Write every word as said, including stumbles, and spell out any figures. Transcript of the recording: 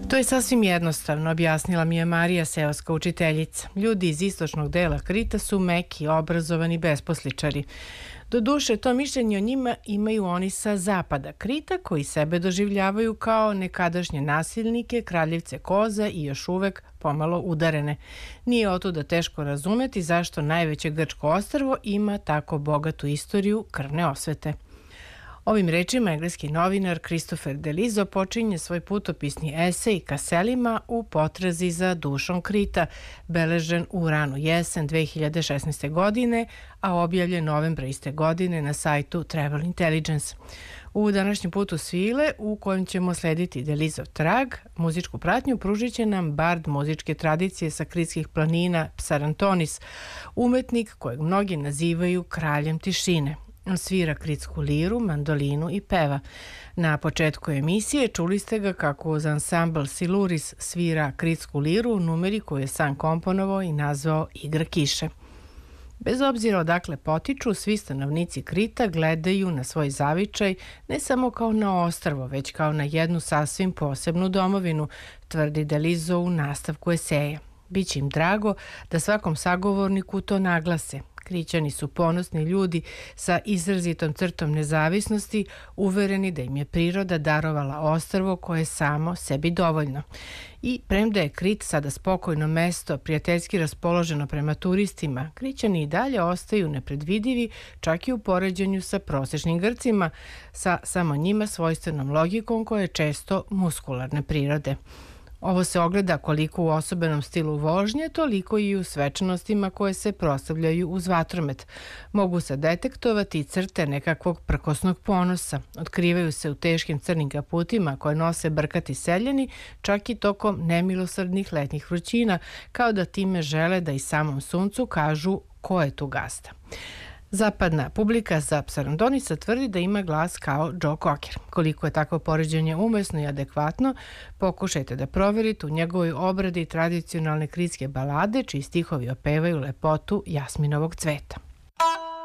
To je sasvim jednostavno, objasnila mi je Marija, seoska učiteljica. Ljudi iz istočnog dela Krita su meki, obrazovani besposličari. Doduše, to mišljenje o njima imaju oni sa zapada Krita, koji sebe doživljavaju kao nekadašnje nasilnike, kraljevce koza i još uvek pomalo udarene. Nije otuda teško razumeti zašto najveće grčko ostrvo ima tako bogatu istoriju krvne osvete. Ovim rečima engleski novinar Christopher Delizo počinje svoj putopisni esej ka selima u potrazi za dušom Krita, beležen u ranu jesen dve hiljade šesnaeste. godine, a objavljen novembra iste godine na sajtu Travel Intelligence. U današnjem putu svile, u kojem ćemo slediti Delizov trag, muzičku pratnju pružit će nam bard muzičke tradicije sa kritskih planina Psarantonis, umetnik kojeg mnogi nazivaju kraljem tišine. Svira kritsku liru, mandolinu i peva. Na početku emisije čuli ste ga kako uz ansambl Siluris svira kritsku liru u numeri koju je sam komponovao i nazvao Igra kiše. Bez obzira odakle potiču, svi stanovnici Krita gledaju na svoj zavičaj ne samo kao na ostrvo, već kao na jednu sasvim posebnu domovinu, tvrdi Delizo u nastavku eseja. Biće im drago da svakom sagovorniku to naglase. Krićani su ponosni ljudi sa izrazitom crtom nezavisnosti, uvereni da im je priroda darovala ostrvo koje je samo sebi dovoljno. I premda je Krit sada spokojno mesto, prijateljski raspoloženo prema turistima, Krićani i dalje ostaju nepredvidivi, čak i u poređenju sa prosečnim Grcima, sa samo njima svojstvenom logikom koja je često muskularne prirode. Ovo se ogleda koliko u osobenom stilu vožnje, toliko i u svečanostima koje se proslavljaju uz vatromet. Mogu se detektovati crte nekakvog prkosnog ponosa. Otkrivaju se u teškim crnim kaputima koje nose brkati seljani, čak i tokom nemilosrdnih letnjih vrućina, kao da time žele da i samom suncu kažu ko je tu gasta. Zapadna publika za Psarandonisa tvrdi da ima glas kao Joe Cocker. Koliko je takvo poređenje umesno i adekvatno, pokušajte da proverite u njegovoj obradi tradicionalne kritske balade, čiji stihovi opevaju lepotu jasminovog cveta.